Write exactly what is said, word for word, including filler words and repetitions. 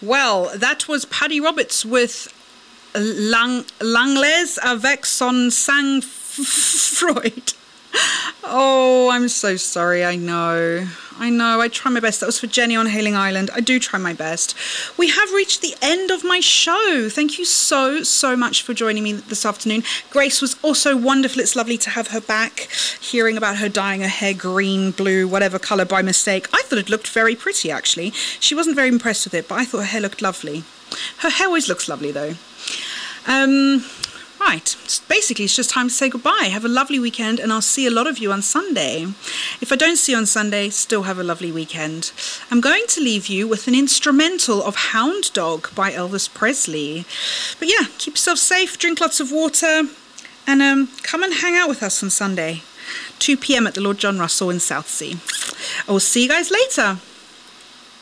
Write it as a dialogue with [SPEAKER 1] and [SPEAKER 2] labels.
[SPEAKER 1] Well, that was Paddy Roberts with Lang- Langles avec son sang Freud. Oh, I'm so sorry. I know. I know. I try my best. That was for Jenny on Hailing Island. I do try my best. We have reached the end of my show. Thank you so, so much for joining me this afternoon. Grace was also wonderful. It's lovely to have her back, hearing about her dyeing her hair green, blue, whatever colour by mistake. I thought it looked very pretty, actually. She wasn't very impressed with it, but I thought her hair looked lovely. Her hair always looks lovely, though. Um... Right, basically it's just time to say goodbye. Have a lovely weekend, and I'll see a lot of you on Sunday. If I don't see you on Sunday, still have a lovely weekend. I'm going to leave you with an instrumental of Hound Dog by Elvis Presley. But yeah, keep yourself safe, drink lots of water, and um, come and hang out with us on Sunday, two p.m. at the Lord John Russell in Southsea. I will see you guys later.